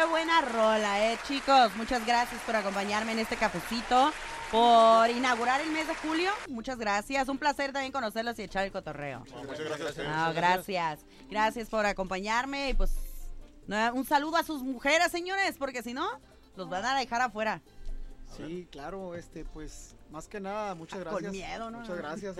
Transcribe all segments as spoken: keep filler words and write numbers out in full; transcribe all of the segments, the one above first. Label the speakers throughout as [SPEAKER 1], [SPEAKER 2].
[SPEAKER 1] buena rola, eh, chicos. Muchas gracias por acompañarme en este cafecito, por inaugurar el mes de julio. Muchas gracias. Un placer también conocerlos y echar el cotorreo.
[SPEAKER 2] No, muchas gracias.
[SPEAKER 1] No, gracias. Gracias por acompañarme y pues un saludo a sus mujeres, señores, porque si no, los van a dejar afuera.
[SPEAKER 3] Sí, claro, este, pues, más que nada, muchas gracias.
[SPEAKER 1] Con miedo, ¿no?
[SPEAKER 3] Muchas gracias. A,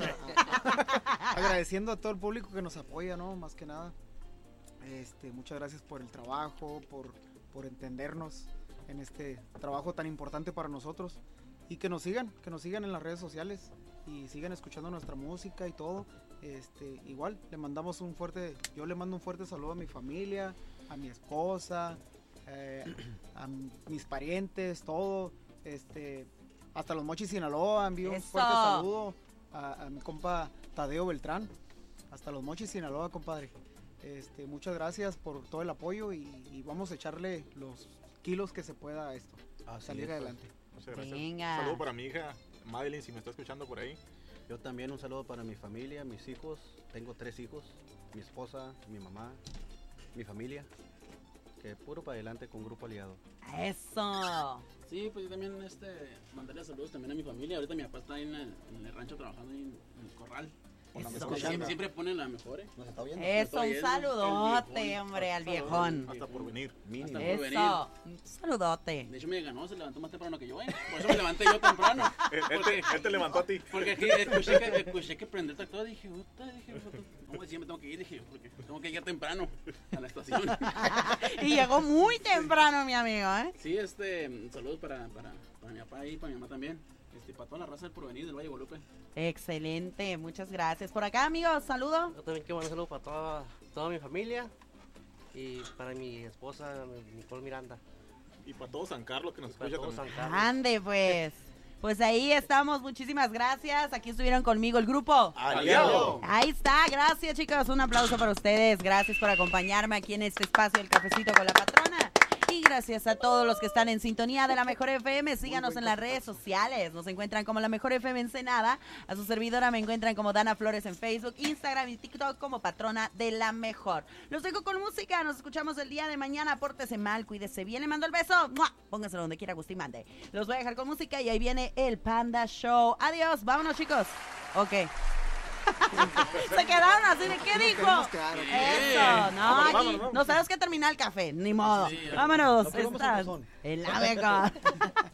[SPEAKER 3] a, agradeciendo a todo el público que nos apoya, ¿no? Más que nada. Este, muchas gracias por el trabajo, por, por entendernos en este trabajo tan importante para nosotros. Y que nos sigan, que nos sigan en las redes sociales y sigan escuchando nuestra música y todo. Este, igual, le mandamos un fuerte, yo le mando un fuerte saludo a mi familia, a mi esposa, eh, a mis parientes, todo. Este, hasta los Mochis Sinaloa, envío un
[SPEAKER 1] Eso.
[SPEAKER 3] fuerte saludo a, a mi compa Tadeo Beltrán, hasta los Mochis Sinaloa, compadre. Este, muchas gracias por todo el apoyo y, y vamos a echarle los kilos que se pueda a esto, a salir
[SPEAKER 4] es,
[SPEAKER 3] adelante.
[SPEAKER 2] Muchas gracias.
[SPEAKER 1] Venga.
[SPEAKER 2] Un saludo para mi hija Madeline, si me está escuchando por ahí.
[SPEAKER 4] Yo también un saludo para mi familia, mis hijos. Tengo tres hijos, mi esposa, mi mamá, mi familia. Que puro para adelante con Grupo Aliado.
[SPEAKER 1] Eso.
[SPEAKER 5] Sí, pues yo también este, mandarle saludos también a mi familia. Ahorita mi papá está ahí en el, en el rancho trabajando ahí en, en el corral.
[SPEAKER 1] Eso.
[SPEAKER 5] Siempre, siempre ponen la mejor, ¿eh?
[SPEAKER 4] ¿Nos está viendo?
[SPEAKER 1] Eso, un
[SPEAKER 5] Estoy viendo.
[SPEAKER 1] saludote,
[SPEAKER 5] El viejón.
[SPEAKER 1] hombre, al
[SPEAKER 5] Saludos.
[SPEAKER 1] viejón.
[SPEAKER 2] Hasta por venir.
[SPEAKER 4] Mínimo.
[SPEAKER 5] Hasta por venir.
[SPEAKER 1] Eso, un saludote.
[SPEAKER 5] De hecho me ganó, se levantó más temprano que yo, ¿eh? Por eso me levanté yo temprano.
[SPEAKER 2] Él, él te, él te levantó a ti.
[SPEAKER 5] Porque aquí escuché que, escuché que prender el tractor, dije, puta, dije, ¿cómo decía? Me tengo que ir, dije, porque tengo que llegar temprano a la estación.
[SPEAKER 1] Y llegó muy temprano, mi amigo, ¿eh?
[SPEAKER 5] Sí, este, saludos para, para, para mi papá y para mi mamá también. Este, para toda la raza del porvenir del Valle de Guadalupe.
[SPEAKER 1] Excelente, muchas gracias. Por acá, amigos, saludo.
[SPEAKER 6] Yo también quiero mandar un saludo para toda, toda mi familia y para mi esposa, Nicole Miranda.
[SPEAKER 2] Y para todo San Carlos que nos
[SPEAKER 6] Y para
[SPEAKER 2] escucha
[SPEAKER 6] todo
[SPEAKER 2] también.
[SPEAKER 6] San Carlos.
[SPEAKER 1] Ande, pues. Pues ahí estamos, muchísimas gracias. Aquí estuvieron conmigo el grupo.
[SPEAKER 2] ¡Aliado!
[SPEAKER 1] Ahí está, gracias, chicos. Un aplauso para ustedes. Gracias por acompañarme aquí en este espacio del Cafecito con la Patrona. Y gracias a todos los que están en sintonía de La Mejor F M. Síganos en las redes sociales. Nos encuentran como La Mejor F M Ensenada. A su servidora me encuentran como Dana Flores en Facebook, Instagram y TikTok como Patrona de La Mejor. Los dejo con música. Nos escuchamos el día de mañana. Pórtese mal, cuídese bien. Le mando el beso. ¡Mua! Póngaselo donde quiera, Agustín mande. Los voy a dejar con música y ahí viene el Panda Show. Adiós. Vámonos, chicos. Ok. Se quedaron así de ¿qué dijo?
[SPEAKER 3] Tenemos que dar, ¿ok?
[SPEAKER 1] Eso, no,
[SPEAKER 2] Vámonos,
[SPEAKER 1] aquí
[SPEAKER 2] vámonos, vámonos.
[SPEAKER 1] no sabes que terminar el café, ni modo.
[SPEAKER 5] Sí,
[SPEAKER 1] Vámonos,
[SPEAKER 4] Nos fuimos
[SPEAKER 1] estás
[SPEAKER 4] con razón.
[SPEAKER 1] en la beca.